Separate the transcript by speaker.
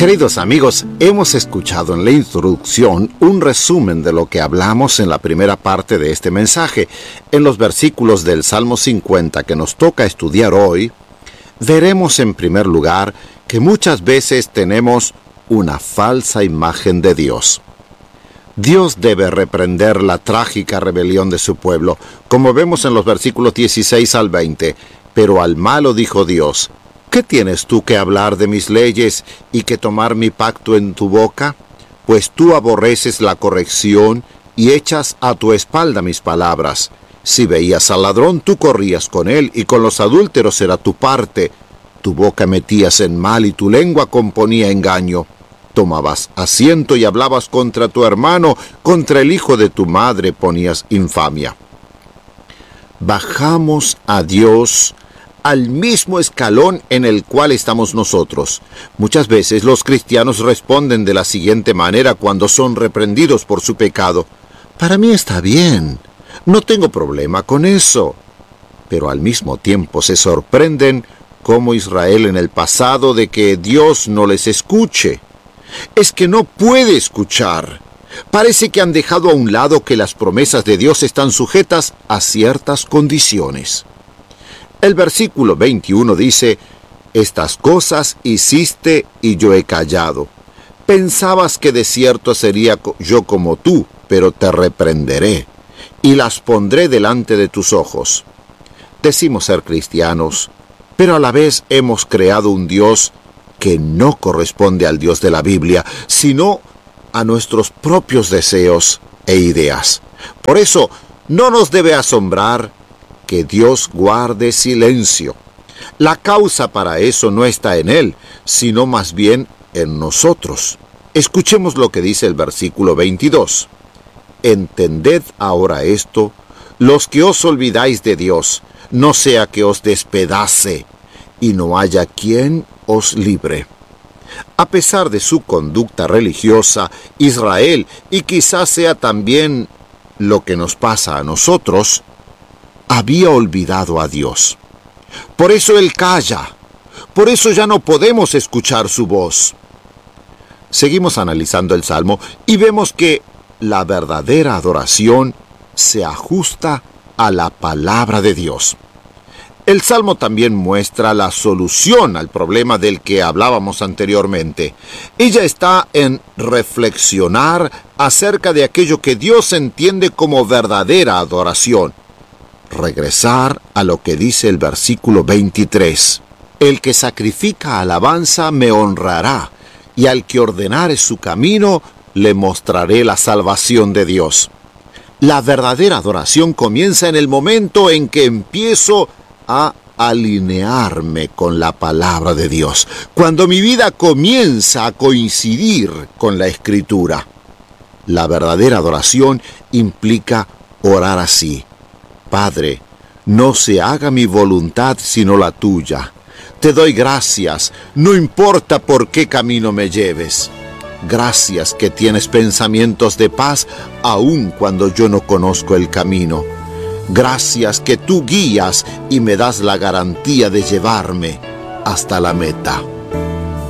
Speaker 1: Queridos amigos, hemos escuchado en la introducción un resumen de lo que hablamos en la primera parte de este mensaje. En los versículos del Salmo 50 que nos toca estudiar hoy, veremos en primer lugar que muchas veces tenemos una falsa imagen de Dios. Dios debe reprender la trágica rebelión de su pueblo, como vemos en los versículos 16 al 20. Pero al malo dijo Dios: ¿qué tienes tú que hablar de mis leyes y que tomar mi pacto en tu boca? Pues tú aborreces la corrección y echas a tu espalda mis palabras. Si veías al ladrón, tú corrías con él, y con los adúlteros era tu parte. Tu boca metías en mal y tu lengua componía engaño. Tomabas asiento y hablabas contra tu hermano, contra el hijo de tu madre ponías infamia. Bajamos a Dios al mismo escalón en el cual estamos nosotros. Muchas veces los cristianos responden de la siguiente manera cuando son reprendidos por su pecado: para mí está bien, no tengo problema con eso. Pero al mismo tiempo se sorprenden, como Israel en el pasado, de que Dios no les escuche. Es que no puede escuchar. Parece que han dejado a un lado que las promesas de Dios están sujetas a ciertas condiciones. El versículo 21 dice: estas cosas hiciste y yo he callado. Pensabas que de cierto sería yo como tú, pero te reprenderé y las pondré delante de tus ojos. Decimos ser cristianos, pero a la vez hemos creado un Dios que no corresponde al Dios de la Biblia, sino a nuestros propios deseos e ideas. Por eso, no nos debe asombrar que Dios guarde silencio. La causa para eso no está en Él, sino más bien en nosotros. Escuchemos lo que dice el versículo 22. Entended ahora esto, los que os olvidáis de Dios, no sea que os despedace, y no haya quien os libre. A pesar de su conducta religiosa, Israel, y quizás sea también lo que nos pasa a nosotros, había olvidado a Dios. Por eso Él calla. Por eso ya no podemos escuchar su voz. Seguimos analizando el Salmo y vemos que la verdadera adoración se ajusta a la palabra de Dios. El Salmo también muestra la solución al problema del que hablábamos anteriormente. Ella está en reflexionar acerca de aquello que Dios entiende como verdadera adoración. Regresar a lo que dice el versículo 23. El que sacrifica alabanza me honrará, y al que ordenare su camino le mostraré la salvación de Dios. La verdadera adoración comienza en el momento en que empiezo a alinearme con la palabra de Dios, cuando mi vida comienza a coincidir con la Escritura. La verdadera adoración implica orar así: Padre, no se haga mi voluntad sino la tuya. Te doy gracias, no importa por qué camino me lleves. Gracias que tienes pensamientos de paz aun cuando yo no conozco el camino. Gracias que tú guías y me das la garantía de llevarme hasta la meta.